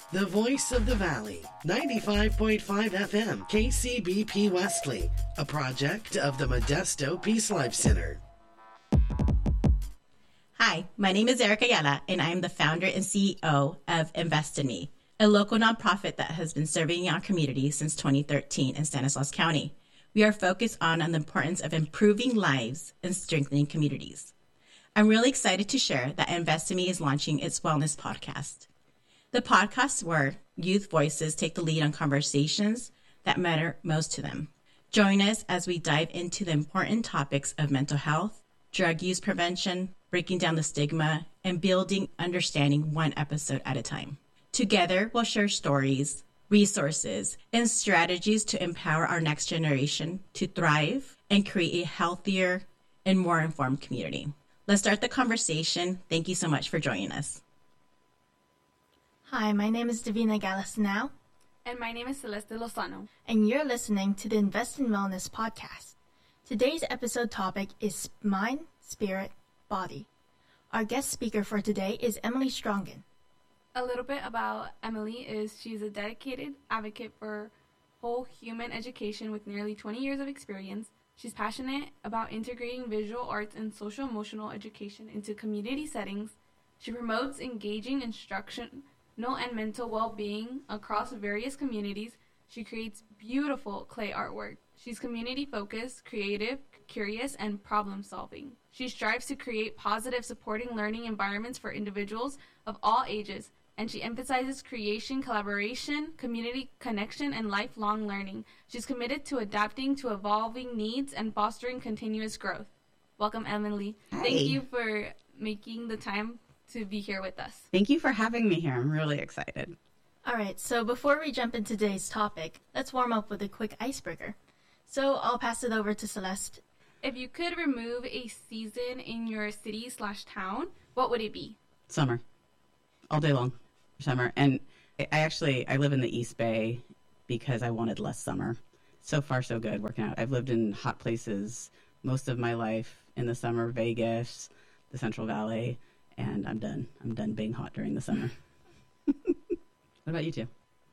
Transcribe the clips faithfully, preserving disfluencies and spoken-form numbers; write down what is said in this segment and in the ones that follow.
The voice of the valley, ninety-five point five F M, K C B P Wesley, a project of the Modesto Peace Life Center. Hi, my name is Erica Ayala, and I am the founder and C E O of Invest in Me, a local nonprofit that has been serving our community since twenty thirteen in Stanislaus County. We are focused on, on the importance of improving lives and strengthening communities. I'm really excited to share that Invest in Me is launching its wellness podcast. The podcast where youth voices take the lead on conversations that matter most to them. Join us as we dive into the important topics of mental health, drug use prevention, breaking down the stigma, and building understanding one episode at a time. Together, we'll share stories, resources, and strategies to empower our next generation to thrive and create a healthier and more informed community. Let's start the conversation. Thank you so much for joining us. Hi, my name is Davina Galasinao. And my name is Celeste Lozano. And you're listening to the Invest in Wellness podcast. Today's episode topic is mind, spirit, body. Our guest speaker for today is Emily Strongen. A little bit about Emily is she's a dedicated advocate for whole human education with nearly twenty years of experience. She's passionate about integrating visual arts and social emotional education into community settings. She promotes engaging instruction and mental well-being across various communities. She creates beautiful clay artwork. She's community-focused, creative, curious, and problem-solving. She strives to create positive, supporting learning environments for individuals of all ages, and she emphasizes creation, collaboration, community connection, and lifelong learning. She's committed to adapting to evolving needs and fostering continuous growth. Welcome, Emily. Hi. Thank you for making the time to be here with us. Thank you for having me here. I'm really excited. All right, so before we jump into today's topic, let's warm up with a quick icebreaker. So I'll pass it over to Celeste. If you could remove a season in your city slash town, what would it be? Summer. All day long. Summer. And I actually, I live in the East Bay because I wanted less summer. So far, so good working out. I've lived in hot places most of my life in the summer, Vegas, the Central Valley. And I'm done. I'm done being hot during the summer. What about you two?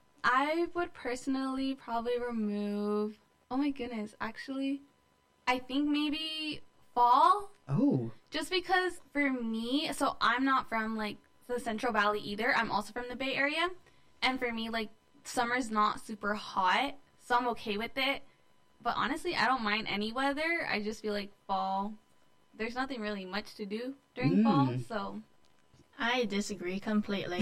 I would personally probably remove, oh my goodness, actually, I think maybe fall. Oh. Just because for me, so I'm not from like the Central Valley either. I'm also from the Bay Area. And for me, like summer's not super hot, so I'm okay with it. But honestly, I don't mind any weather. I just feel like fall, there's nothing really much to do during mm. fall, so. I disagree completely.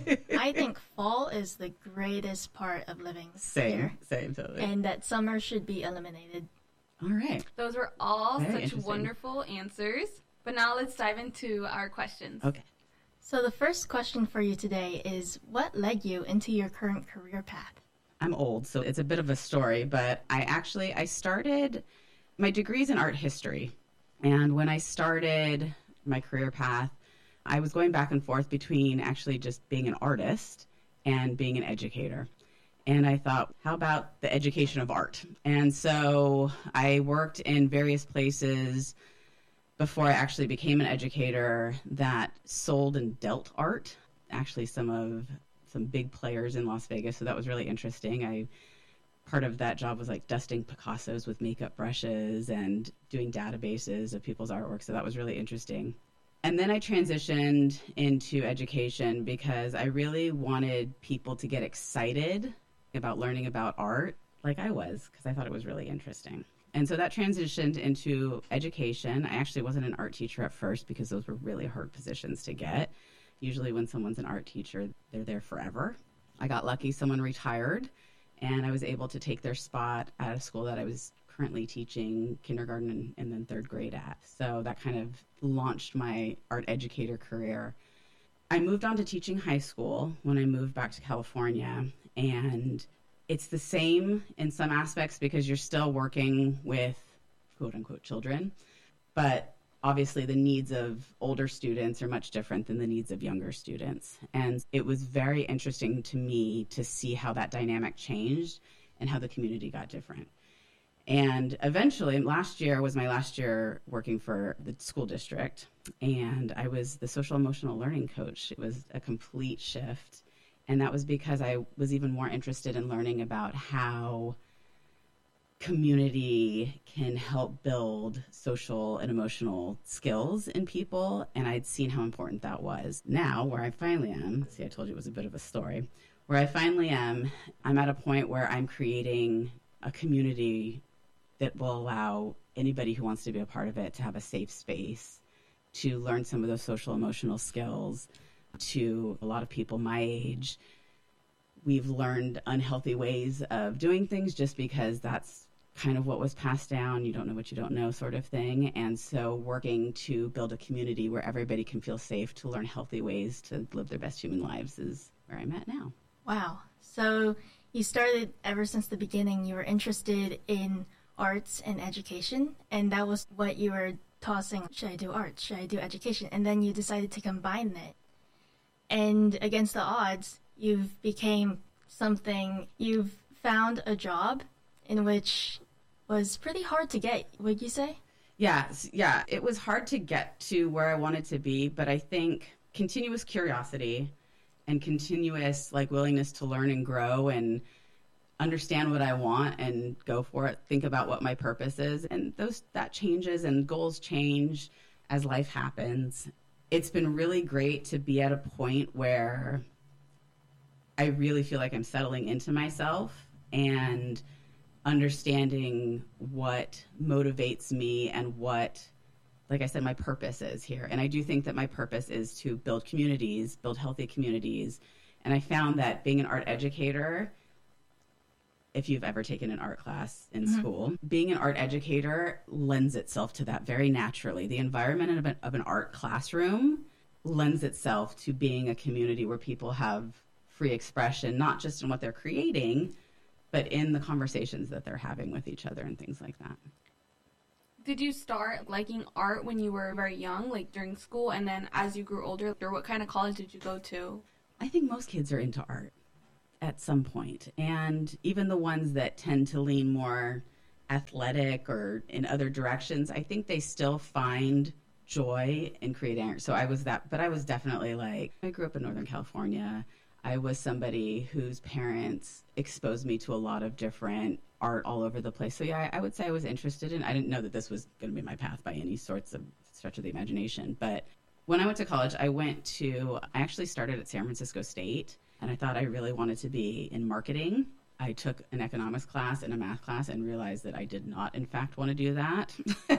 I think fall is the greatest part of living same, here. Same, totally. And that summer should be eliminated. All right. Those were all Very such wonderful answers. But now let's dive into our questions. Okay. So the first question for you today is, what led you into your current career path? I'm old, so it's a bit of a story, but I actually, I started, my degree's in art history. And when I started my career path, I was going back and forth between actually just being an artist and being an educator. And I thought, how about the education of art? And so I worked in various places before I actually became an educator that sold and dealt art. Actually, some of some big players in Las Vegas, so that was really interesting. I Part of that job was like dusting Picassos with makeup brushes and doing databases of people's artwork. So that was really interesting. And then I transitioned into education because I really wanted people to get excited about learning about art like I was, because I thought it was really interesting. And so that transitioned into education. I actually wasn't an art teacher at first because those were really hard positions to get. Usually when someone's an art teacher, they're there forever. I got lucky, someone retired. And I was able to take their spot at a school that I was currently teaching kindergarten and, and then third grade at. So that kind of launched my art educator career. I moved on to teaching high school when I moved back to California. And it's the same in some aspects because you're still working with quote unquote children. But obviously the needs of older students are much different than the needs of younger students. And it was very interesting to me to see how that dynamic changed and how the community got different. And eventually, last year was my last year working for the school district, and I was the social emotional learning coach. It was a complete shift. And that was because I was even more interested in learning about how community can help build social and emotional skills in people. And I'd seen how important that was. Now, where I finally am, see, I told you it was a bit of a story. Where I finally am, I'm at a point where I'm creating a community that will allow anybody who wants to be a part of it to have a safe space, to learn some of those social emotional skills. To a lot of people my age, we've learned unhealthy ways of doing things just because that's kind of what was passed down. You don't know what you don't know sort of thing. And so working to build a community where everybody can feel safe to learn healthy ways to live their best human lives is where I'm at now. Wow. So you started ever since the beginning, you were interested in arts and education, and that was what you were tossing. Should I do arts? Should I do education? And then you decided to combine it. And against the odds, you've became something, you've found a job in which was pretty hard to get, would you say? Yeah, yeah. It was hard to get to where I wanted to be, but I think continuous curiosity and continuous like willingness to learn and grow and understand what I want and go for it, think about what my purpose is. And those that changes and goals change as life happens. It's been really great to be at a point where I really feel like I'm settling into myself and understanding what motivates me and what, like I said, my purpose is here. And I do think that my purpose is to build communities, build healthy communities. And I found that being an art educator, if you've ever taken an art class in mm-hmm. school, being an art educator lends itself to that very naturally. The environment of an, of an art classroom lends itself to being a community where people have free expression, not just in what they're creating, but in the conversations that they're having with each other and things like that. Did you start liking art when you were very young, like during school, and then as you grew older, or what kind of college did you go to? I think most kids are into art at some point, and even the ones that tend to lean more athletic or in other directions, I think they still find joy in creating art. So I was that, but I was definitely like, I grew up in Northern California. I was somebody whose parents exposed me to a lot of different art all over the place. So yeah, I would say I was interested in, I didn't know that this was going to be my path by any sorts of stretch of the imagination. But when I went to college, I went to, I actually started at San Francisco State, and I thought I really wanted to be in marketing. I took an economics class and a math class and realized that I did not, in fact, want to do that,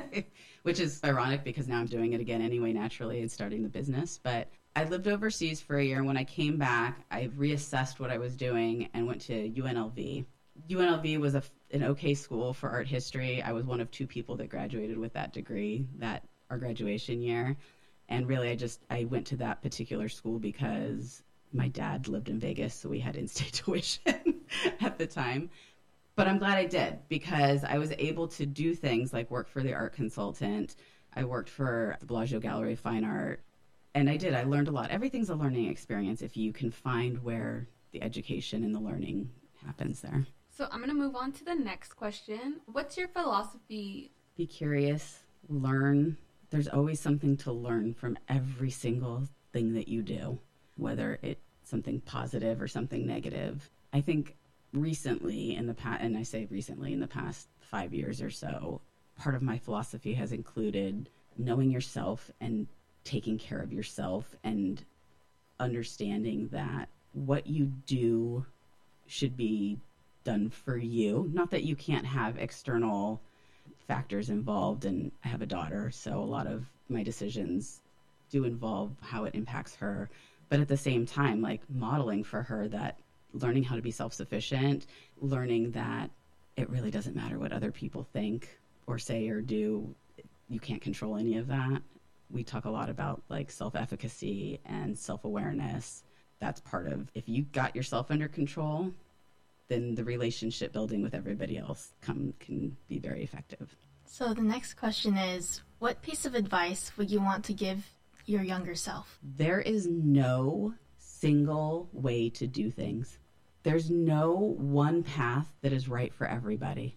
which is ironic because now I'm doing it again anyway, naturally, and starting the business. But I lived overseas for a year, and when I came back, I reassessed what I was doing and went to U N L V. U N L V was a, an okay school for art history. I was one of two people that graduated with that degree that our graduation year. And really, I just, I went to that particular school because my dad lived in Vegas, so we had in-state tuition at the time. But I'm glad I did, because I was able to do things like work for the art consultant. I worked for the Bellagio Gallery of Fine Art. And I did. I learned a lot. Everything's a learning experience if you can find where the education and the learning happens there. So I'm going to move on to the next question. What's your philosophy? Be curious, learn. There's always something to learn from every single thing that you do, whether it's something positive or something negative. I think recently in the past, and I say recently in the past five years or so, part of my philosophy has included knowing yourself and taking care of yourself and understanding that what you do should be done for you. Not that you can't have external factors involved, and I have a daughter, so a lot of my decisions do involve how it impacts her. But at the same time, like modeling for her that learning how to be self-sufficient, learning that it really doesn't matter what other people think or say or do. You can't control any of that. We talk a lot about like self-efficacy and self-awareness. That's part of, if you got yourself under control, then the relationship building with everybody else come, can be very effective. So the next question is, what piece of advice would you want to give your younger self? There is no single way to do things. There's no one path that is right for everybody.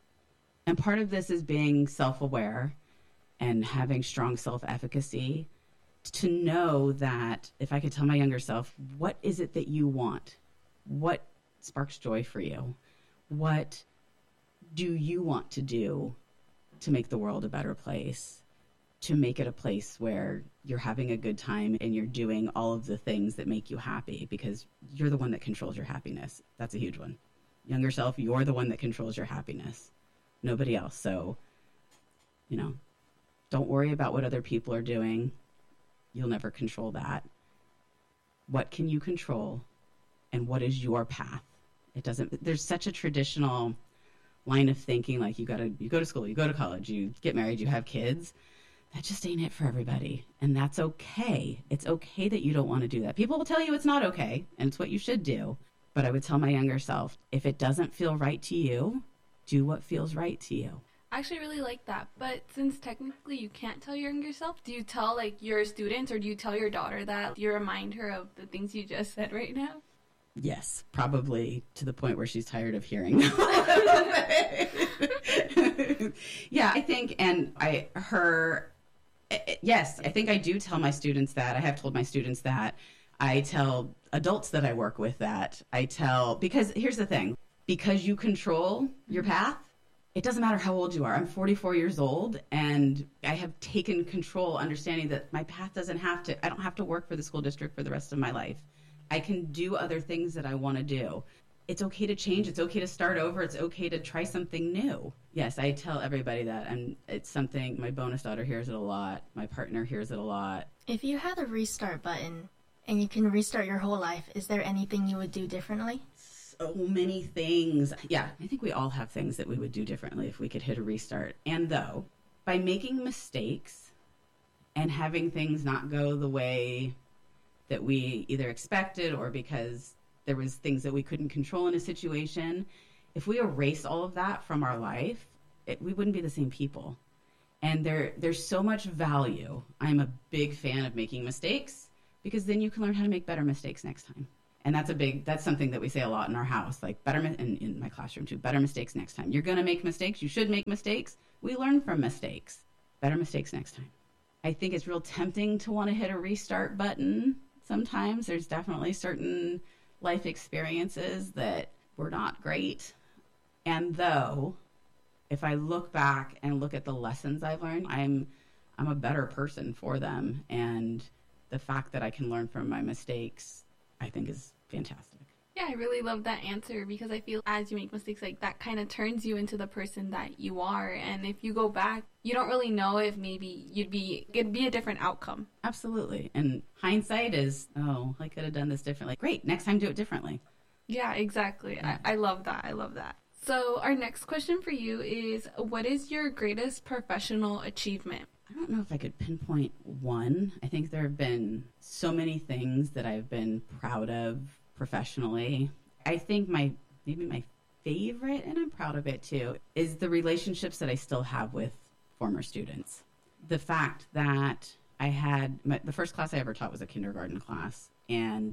And part of this is being self-aware and having strong self-efficacy to know that if I could tell my younger self, what is it that you want? What sparks joy for you? What do you want to do to make the world a better place, to make it a place where you're having a good time and you're doing all of the things that make you happy, because you're the one that controls your happiness. That's a huge one. Younger self, you're the one that controls your happiness, nobody else. So, you know, don't worry about what other people are doing. You'll never control that. What can you control, and what is your path? It doesn't, there's such a traditional line of thinking, like you gotta, you go to school, you go to college, you get married, you have kids. That just ain't it for everybody. And that's okay. It's okay that you don't want to do that. People will tell you it's not okay, and it's what you should do. But I would tell my younger self, if it doesn't feel right to you, do what feels right to you. I actually really like that. But since technically you can't tell your younger self, do you tell like your students, or do you tell your daughter that you remind her of the things you just said right now? Yes, probably to the point where she's tired of hearing. Yeah, I think, and I, her, yes, I think I do tell my students that. I have told my students that. I tell adults that I work with that. I tell, because here's the thing, because you control your path, it doesn't matter how old you are. I'm forty-four years old, and I have taken control, understanding that my path doesn't have to, I don't have to work for the school district for the rest of my life. I can do other things that I want to do. It's okay to change. It's okay to start over. It's okay to try something new. Yes, I tell everybody that, and it's something, my bonus daughter hears it a lot. My partner hears it a lot. If you had a restart button and you can restart your whole life, is there anything you would do differently? So many things. Yeah, I think we all have things that we would do differently if we could hit a restart. And though, by making mistakes and having things not go the way that we either expected, or because there was things that we couldn't control in a situation, if we erase all of that from our life, it, we wouldn't be the same people. And there, there's so much value. I'm a big fan of making mistakes, because then you can learn how to make better mistakes next time. And that's a big, that's something that we say a lot in our house, like better, and in my classroom too, better mistakes next time. You're going to make mistakes. You should make mistakes. We learn from mistakes. Better mistakes next time. I think it's real tempting to want to hit a restart button. Sometimes there's definitely certain life experiences that were not great. And though, if I look back and look at the lessons I've learned, I'm I'm a better person for them. And the fact that I can learn from my mistakes, I think, is fantastic. Yeah, I really love that answer, because I feel as you make mistakes, like that kind of turns you into the person that you are. And if you go back, you don't really know if maybe you'd be, it'd be a different outcome. Absolutely. And hindsight is, oh, I could have done this differently. Great. Next time, do it differently. Yeah, exactly. I, I love that. I love that. So our next question for you is, what is your greatest professional achievement? I don't know if I could pinpoint one. I think there have been so many things that I've been proud of professionally. I think my maybe my favorite, and I'm proud of it too, is the relationships that I still have with former students. The fact that I had, my, the first class I ever taught was a kindergarten class, and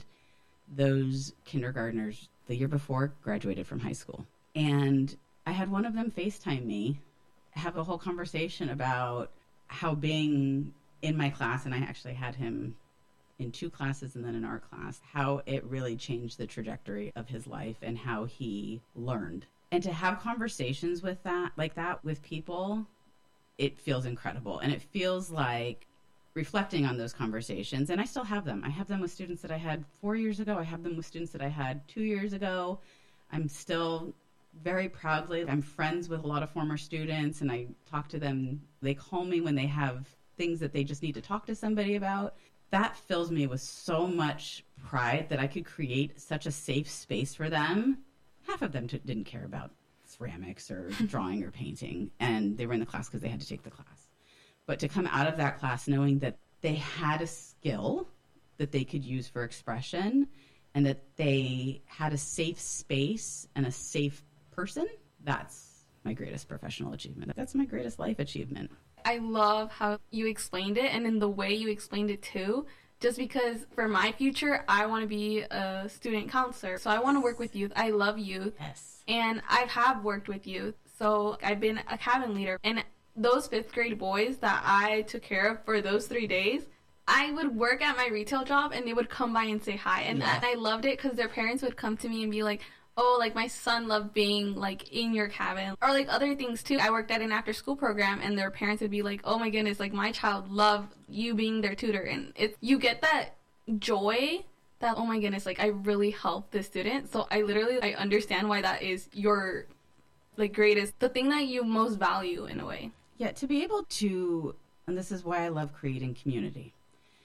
those kindergartners the year before graduated from high school. And I had one of them FaceTime me, have a whole conversation about how being in my class, and I actually had him in two classes and then in our class, how it really changed the trajectory of his life and how he learned. And to have conversations with that, like that with people, it feels incredible. And it feels like reflecting on those conversations, and I still have them. I have them with students that I had four years ago. I have them with students that I had two years ago. I'm still very proudly, I'm friends with a lot of former students, and I talk to them. They call me when they have things that they just need to talk to somebody about. That fills me with so much pride that I could create such a safe space for them. Half of them t- didn't care about ceramics or drawing or painting, and they were in the class because they had to take the class. But to come out of that class knowing that they had a skill that they could use for expression, and that they had a safe space and a safe person, that's my greatest professional achievement. That's my greatest life achievement. I love how you explained it, and in the way you explained it too, just because for my future, I want to be a student counselor. So I want to work with youth. I love youth. Yes. And I have worked with youth. So I've been a cabin leader. And those fifth grade boys that I took care of for those three days, I would work at my retail job and they would come by and say hi. And, Yeah. and I loved it because their parents would come to me and be like, oh, like my son loved being like in your cabin, or like other things too. I worked at an after school program and their parents would be like, oh my goodness, like my child loved you being their tutor. And it, you get that joy that, oh my goodness, like I really helped this student. So I literally, I understand why that is your like greatest, the thing that you most value in a way. Yeah, to be able to, and this is why I love creating community,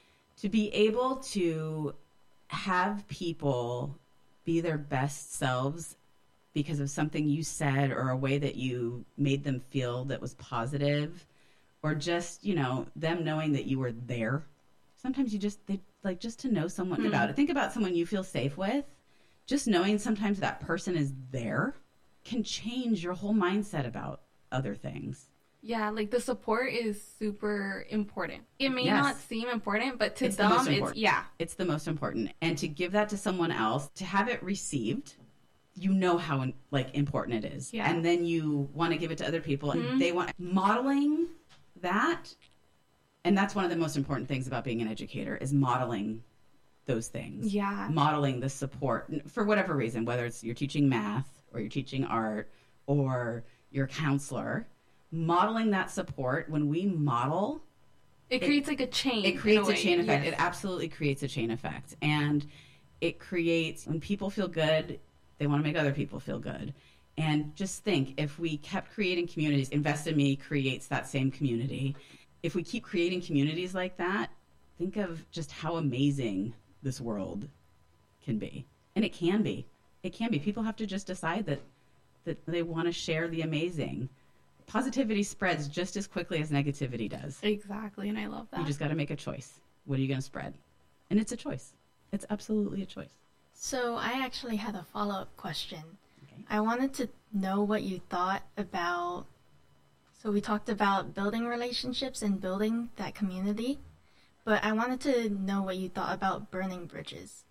to be able to have people be their best selves because of something you said or a way that you made them feel that was positive, or just, you know, them knowing that you were there. Sometimes you just, they like just to know someone Mm. about it. Think about someone you feel safe with. Just knowing sometimes that person is there can change your whole mindset about other things. Yeah, like the support is super important. It may Yes. not seem important, but to It's the them, most it's, important. yeah. It's the most important. And to give that to someone else, to have it received, you know how like important it is. Yeah. And then you want to give it to other people, and Mhm. they want modeling that. And that's one of the most important things about being an educator is modeling those things. Yeah. Modeling the support for whatever reason, whether it's you're teaching math or you're teaching art or you're a counselor, modeling that support. When we model, It creates like a chain. it creates in a way. chain effect. Yes. It absolutely creates a chain effect. And it creates, when people feel good, they want to make other people feel good. And just think, if we kept creating communities, Invest in Me creates that same community. If we keep creating communities like that, think of just how amazing this world can be. And it can be. It can be. People have to just decide that, that they want to share the amazing. Positivity spreads just as quickly as negativity does. Exactly, and I love that. You just got to make a choice. What are you going to spread? And it's a choice. It's absolutely a choice. So I actually had a follow-up question. Okay. I wanted to know what you thought about, so we talked about building relationships and building that community, but I wanted to know what you thought about burning bridges.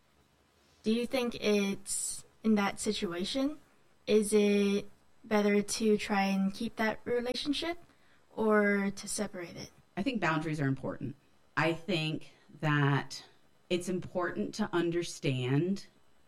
Do you think it's, in that situation, is it better to try and keep that relationship or to separate it? I think boundaries are important. I think that it's important to understand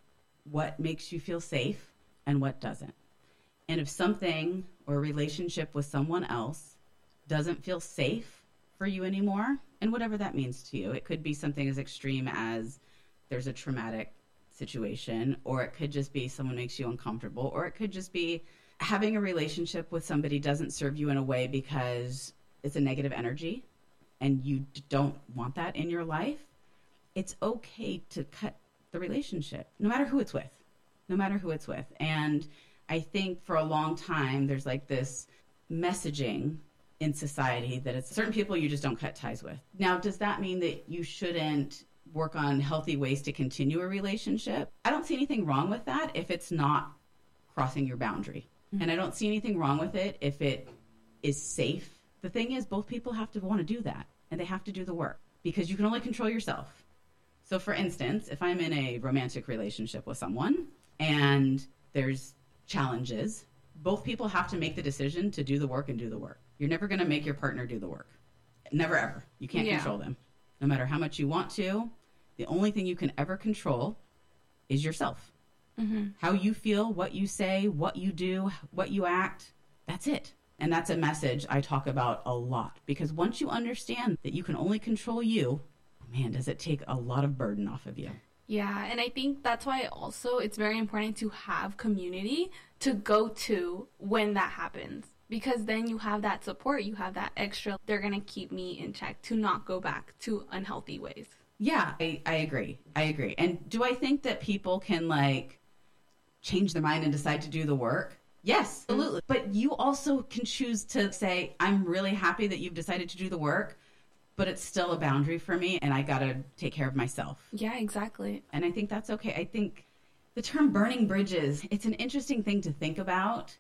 what makes you feel safe and what doesn't. And if something or a relationship with someone else doesn't feel safe for you anymore, and whatever that means to you, it could be something as extreme as there's a traumatic situation, or it could just be someone makes you uncomfortable, or it could just be having a relationship with somebody doesn't serve you in a way because it's a negative energy and you don't want that in your life. It's okay to cut the relationship, no matter who it's with, no matter who it's with. And I think for a long time, there's like this messaging in society that it's certain people you just don't cut ties with. Now, does that mean that you shouldn't work on healthy ways to continue a relationship? I don't see anything wrong with that if it's not crossing your boundary. Mm-hmm. And I don't see anything wrong with it if it is safe. The thing is, both people have to want to do that, and they have to do the work, because you can only control yourself. So for instance, if I'm in a romantic relationship with someone and there's challenges, both people have to make the decision to do the work and do the work. You're never going to make your partner do the work. Never, ever. You can't Yeah. control them. No matter how much you want to, the only thing you can ever control is yourself. Mm-hmm. How you feel, what you say, what you do, what you act, that's it. And that's a message I talk about a lot, because once you understand that you can only control you, man, does it take a lot of burden off of you. Yeah, and I think that's why also it's very important to have community to go to when that happens. Because then you have that support, you have that extra, they're going to keep me in check to not go back to unhealthy ways. Yeah, I, I agree. I agree. And do I think that people can like change their mind and decide to do the work? Yes, absolutely. But you also can choose to say, I'm really happy that you've decided to do the work, but it's still a boundary for me and I got to take care of myself. Yeah, exactly. And I think that's okay. I think the term burning bridges, it's an interesting thing to think about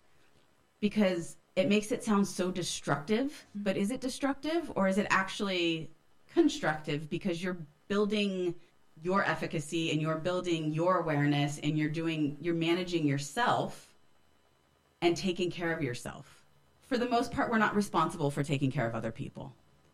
because it makes it sound so destructive. But is it destructive or is it actually constructive because you're building your efficacy and you're building your awareness and you're doing, you're managing yourself and taking care of yourself. For the most part, we're not responsible for taking care of other people.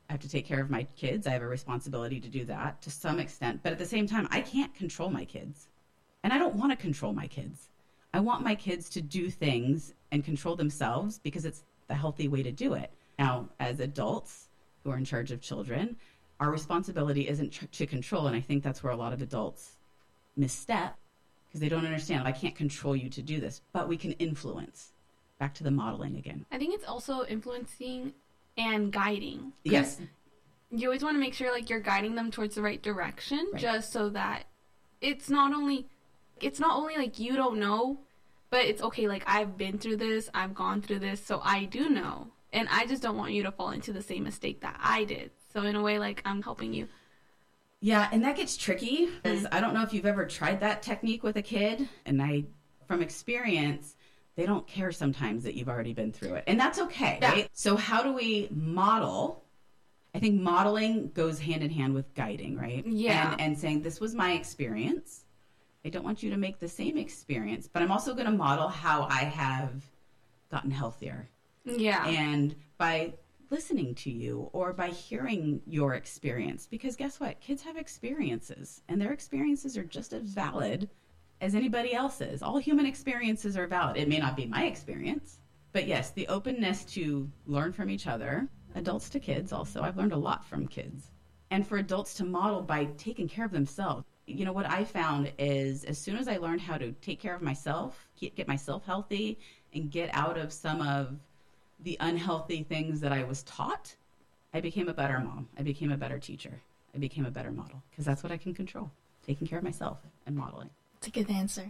I have to take care of my kids. I have a responsibility to do that to some extent. But at the same time, I can't control my kids. And I don't want to control my kids. I want my kids to do things and control themselves because it's the healthy way to do it. Now, as adults who are in charge of children, our responsibility isn't tr- to control. And I think that's where a lot of adults misstep because they don't understand. I can't control you to do this, but we can influence. Back to the modeling again. I think it's also influencing and guiding. Yes. You always want to make sure like you're guiding them towards the right direction, Right. just so that it's not only it's not only like you don't know, but it's okay, like I've been through this, I've gone through this, so I do know. And I just don't want you to fall into the same mistake that I did. So in a way, like I'm helping you. Yeah, and that gets tricky because I don't know if you've ever tried that technique with a kid. And I, from experience, they don't care sometimes that you've already been through it. And that's okay, Yeah. right? So how do we model? I think modeling goes hand in hand with guiding, right? Yeah. And, and saying, this was my experience. I don't want you to make the same experience, but I'm also going to model how I have gotten healthier. Yeah. And by listening to you or by hearing your experience, because guess what? Kids have experiences, and their experiences are just as valid as anybody else's. All human experiences are valid. It may not be my experience, but yes, the openness to learn from each other, adults to kids also. I've learned a lot from kids. And for adults to model by taking care of themselves. You know, what I found is as soon as I learned how to take care of myself, get, get myself healthy, and get out of some of the unhealthy things that I was taught, I became a better mom. I became a better teacher. I became a better model because that's what I can control, taking care of myself and modeling. It's a good answer.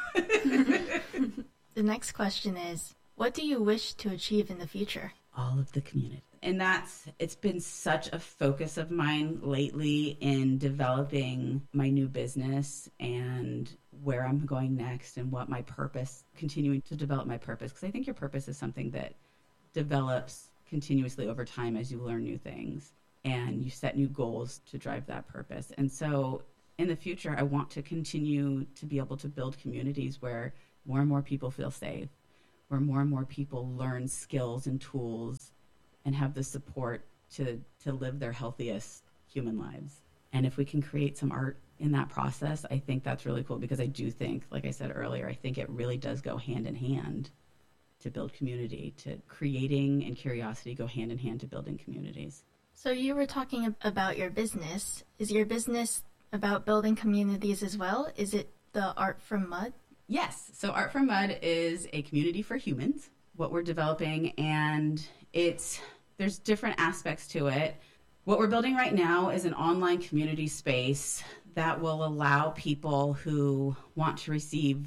The next question is, what do you wish to achieve in the future? All of the community. And that's, it's been such a focus of mine lately in developing my new business and where I'm going next and what my purpose, continuing to develop my purpose. Because I think your purpose is something that develops continuously over time as you learn new things and you set new goals to drive that purpose. And so in the future, I want to continue to be able to build communities where more and more people feel safe, where more and more people learn skills and tools and have the support to, to live their healthiest human lives. And if we can create some art in that process, I think that's really cool because I do think, like I said earlier, I think it really does go hand in hand to build community, to creating and curiosity go hand in hand to building communities. So you were talking ab- about your business. Is your business about building communities as well? Is it the Art from Mud? Yes. So Art from Mud is a community for humans, what we're developing, and it's there's different aspects to it. What we're building right now is an online community space that will allow people who want to receive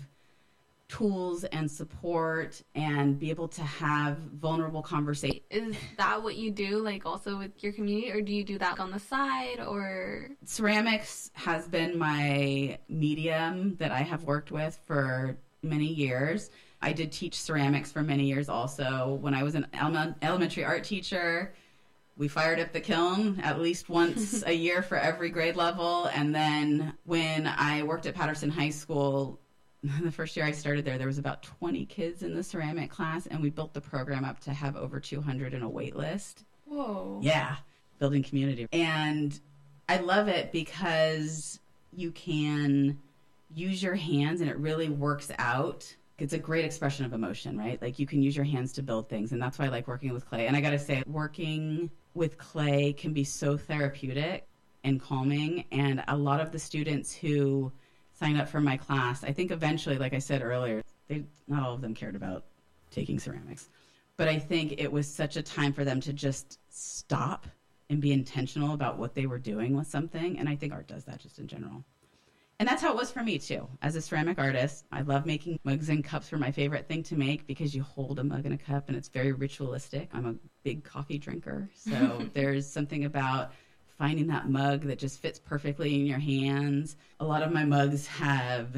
tools and support and be able to have vulnerable conversations. Is that what you do, like also with your community, or do you do that on the side, or? Ceramics has been my medium that I have worked with for many years. I did teach ceramics for many years also. When I was an ele- elementary art teacher, we fired up the kiln at least once a year for every grade level. And then when I worked at Patterson High School, the first year I started there, there was about twenty kids in the ceramic class, and we built the program up to have over two hundred in a wait list. Whoa. Yeah, building community. And I love it because you can use your hands and it really works out. It's a great expression of emotion, right? Like you can use your hands to build things, and that's why I like working with clay. And I got to say, working with clay can be so therapeutic and calming. And a lot of the students who signed up for my class, I think eventually, like I said earlier, they not all of them cared about taking ceramics. But I think it was such a time for them to just stop and be intentional about what they were doing with something. And I think art does that just in general. And that's how it was for me, too. As a ceramic artist, I love making mugs and cups are my favorite thing to make because you hold a mug and a cup and it's very ritualistic. I'm a big coffee drinker. So there's something about finding that mug that just fits perfectly in your hands. A lot of my mugs have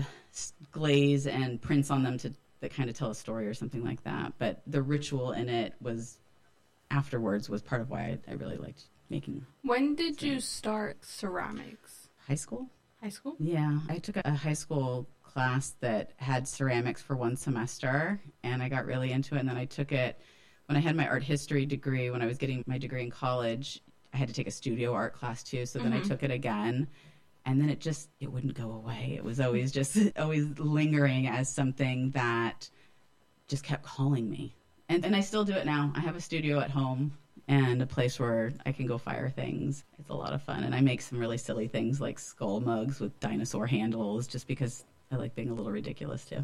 glaze and prints on them to that kind of tell a story or something like that. But the ritual in it was afterwards was part of why I, I really liked making. When did you start ceramics? High school? High school? Yeah, I took a high school class that had ceramics for one semester, and I got really into it. And then I took it when I had my art history degree, when I was getting my degree in college. I had to take a studio art class too. So then Mm-hmm. I took it again. And then it just, it wouldn't go away. It was always just, always lingering as something that just kept calling me. And, and I still do it now. I have a studio at home and a place where I can go fire things. It's a lot of fun. And I make some really silly things like skull mugs with dinosaur handles just because I like being a little ridiculous too.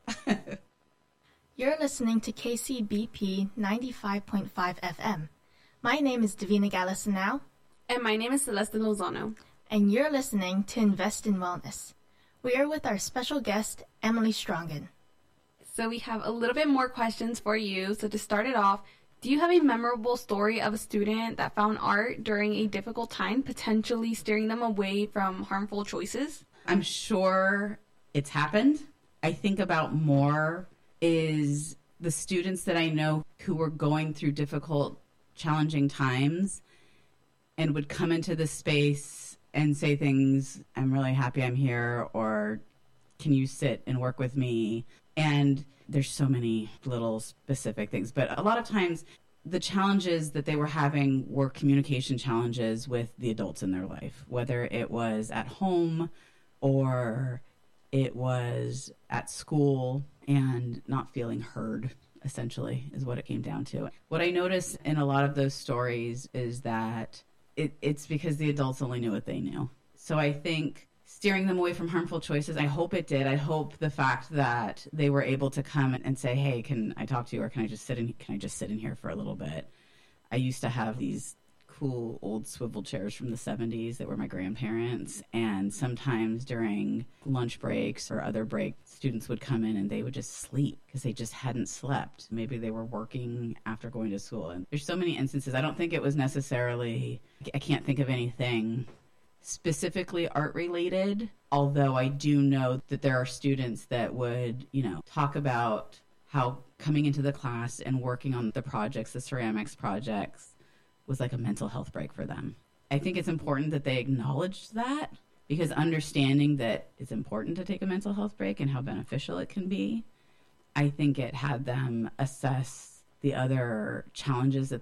You're listening to K C B P ninety-five point five F M. My name is Davina Gallisanow, And my name is Celeste Lozano. and you're listening to Invest in Wellness. We are with our special guest, Emily Strongen. So we have a little bit more questions for you. So to start it off, do you have a memorable story of a student that found art during a difficult time, potentially steering them away from harmful choices? I'm sure it's happened. I think about more is the students that I know who were going through difficult, challenging times and would come into the space and say things, I'm really happy I'm here, or can you sit and work with me? And there's so many little specific things, but a lot of times the challenges that they were having were communication challenges with the adults in their life, whether it was at home or it was at school, and not feeling heard, essentially, is what it came down to. What I noticed in a lot of those stories is that it, it's because the adults only knew what they knew. So I think steering them away from harmful choices, I hope it did. I hope the fact that they were able to come and say, hey, can I talk to you, or can I just sit in, can I just sit in here for a little bit? I used to have these cool old swivel chairs from the seventies that were my grandparents, and sometimes during lunch breaks or other breaks, students would come in and they would just sleep because they just hadn't slept. Maybe they were working after going to school. And there's so many instances. I don't think it was necessarily, I can't think of anything specifically art related, although I do know that there are students that would, you know, talk about how coming into the class and working on the projects, the ceramics projects, was like a mental health break for them. I think it's important that they acknowledge that, because understanding that it's important to take a mental health break and how beneficial it can be, I think it had them assess the other challenges that